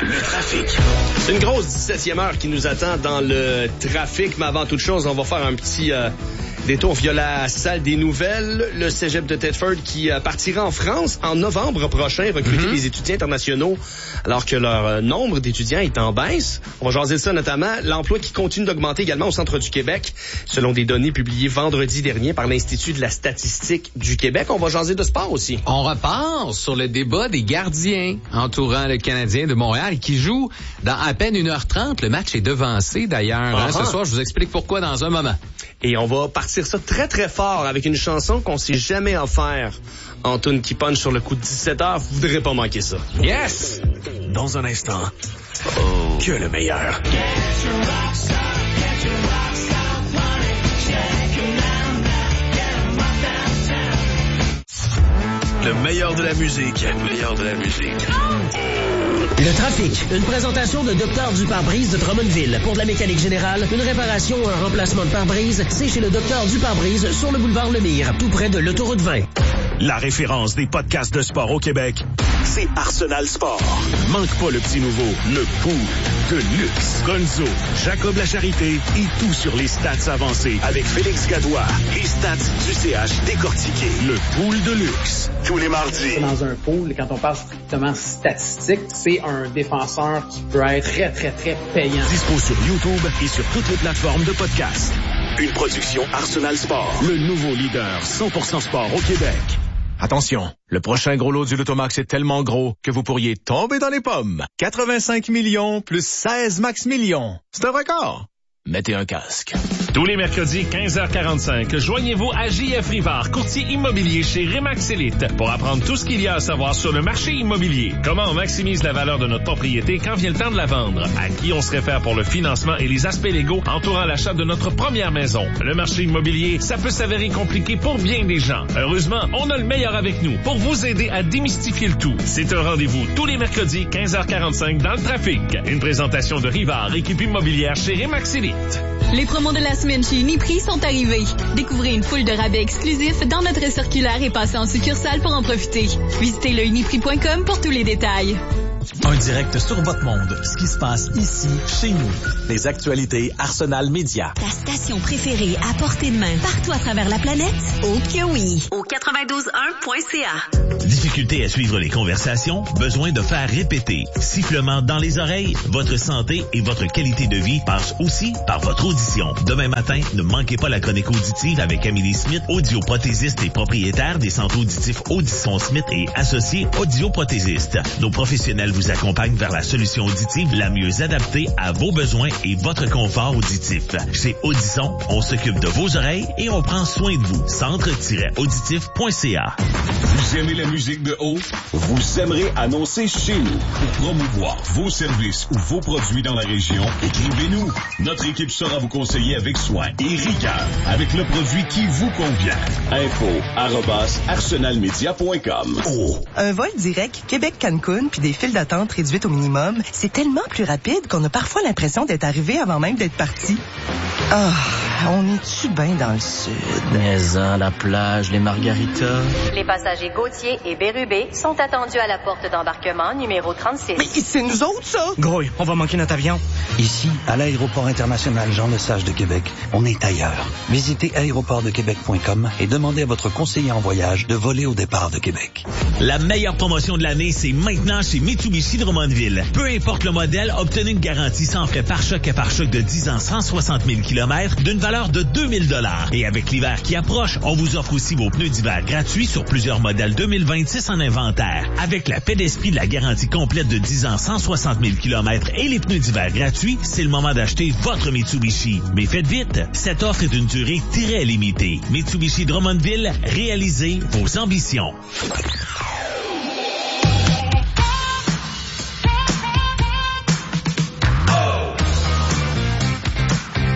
Le trafic. C'est une grosse 17e heure qui nous attend dans le trafic, mais avant toute chose, on va faire un petit détour via la salle des nouvelles. Le cégep de Thetford qui partira en France en novembre prochain, recruter des étudiants internationaux alors que leur nombre d'étudiants est en baisse. On va jaser de ça notamment. L'emploi qui continue d'augmenter également au centre du Québec, selon des données publiées vendredi dernier par l'Institut de la statistique du Québec. On va jaser de sport aussi. On repart sur le débat des gardiens entourant le Canadien de Montréal qui joue dans à peine 1h30. Le match est devancé d'ailleurs. Ce soir, je vous explique pourquoi dans un moment. Et on va partir ça très très fort avec une chanson qu'on s'est jamais offert. Antoine qui punch sur le coup de 17h, vous voudrez pas manquer ça. Yes! Dans un instant, que le meilleur. Le meilleur de la musique. Le meilleur de la musique. Le trafic, une présentation de Docteur du pare-brise de Drummondville. Pour de la mécanique générale, une réparation ou un remplacement de pare-brise, c'est chez le Docteur du pare-brise sur le boulevard Lemire, tout près de l'autoroute 20. La référence des podcasts de sport au Québec, c'est Arsenal Sport. Manque pas le petit nouveau, le Pool de luxe. Gonzo, Jacob Lacharité et tout sur les stats avancées avec Félix Gadois. Les stats du CH décortiqués. Le Pool de luxe, tous les mardis. Dans un pool, quand on parle strictement statistique, c'est un défenseur qui peut être très, très, très payant. Dispo sur YouTube et sur toutes les plateformes de podcast. Une production Arsenal Sport, le nouveau leader 100% sport au Québec. Attention, le prochain gros lot du Lotomax est tellement gros que vous pourriez tomber dans les pommes. 85 millions plus 16 max millions. C'est un record. Mettez un casque. Tous les mercredis, 15h45, joignez-vous à J.F. Rivard, courtier immobilier chez Remax Elite, pour apprendre tout ce qu'il y a à savoir sur le marché immobilier. Comment on maximise la valeur de notre propriété quand vient le temps de la vendre. À qui on se réfère pour le financement et les aspects légaux entourant l'achat de notre première maison. Le marché immobilier, ça peut s'avérer compliqué pour bien des gens. Heureusement, on a le meilleur avec nous pour vous aider à démystifier le tout. C'est un rendez-vous tous les mercredis, 15h45 dans le trafic. Une présentation de Rivard, équipe immobilière chez Remax Elite. Les promos de la semaine chez Uniprix sont arrivés. Découvrez une foule de rabais exclusifs dans notre circulaire et passez en succursale pour en profiter. Visitez le uniprix.com pour tous les détails. Un direct sur votre monde. Ce qui se passe ici, chez nous. Les actualités Arsenal Média. Ta station préférée à portée de main partout à travers la planète? Oh que oui! Au 92.1.ca. Difficulté à suivre les conversations? Besoin de faire répéter? Sifflement dans les oreilles? Votre santé et votre qualité de vie passent aussi par votre audition. Demain matin, ne manquez pas la chronique auditive avec Amélie Smith, audioprothésiste et propriétaire des centres auditifs Audisson Smith et associés audioprothésistes. Nos professionnels vous accompagnent vers la solution auditive la mieux adaptée à vos besoins et votre confort auditif. Chez Audisson, on s'occupe de vos oreilles et on prend soin de vous. Centre-auditif.ca. Vous aimez la musique de haut? Vous aimerez annoncer chez nous. Pour promouvoir vos services ou vos produits dans la région, écrivez-nous. Notre équipe saura vous conseiller avec soin et rigueur avec le produit qui vous convient. info@arsenalmedia.com. Un vol direct Québec-Cancun puis des files d'attente réduites au minimum, c'est tellement plus rapide qu'on a parfois l'impression d'être arrivé avant même d'être parti. Ah, on est-tu bien dans le sud? Maison, la plage, les margaritas. Les passagers Gauthier et Bérubé sont attendus à la porte d'embarquement numéro 36. Mais c'est nous autres, ça? Grouille, on va manquer notre avion. Ici, à l'aéroport international Jean-Lesage de Québec, on est ailleurs. Visitez aéroportdequebec.com et demandez à votre conseiller en voyage de voler au départ de Québec. La meilleure promotion de l'année, c'est maintenant chez Mitsubishi Drummondville. Peu importe le modèle, obtenez une garantie sans frais pare-choc à pare-choc de 10 ans, 160 000 km d'une valeur de 2000 $. Et avec l'hiver qui approche, on vous offre aussi vos pneus d'hiver gratuits sur plusieurs modèles 2026 en inventaire. Avec la paix d'esprit de la garantie complète de 10 ans, 160 000 km et les pneus d'hiver gratuits, c'est le moment d'acheter votre Mitsubishi. Mais faites vite, cette offre est d'une durée très limitée. Mitsubishi Drummondville, réalisez vos ambitions.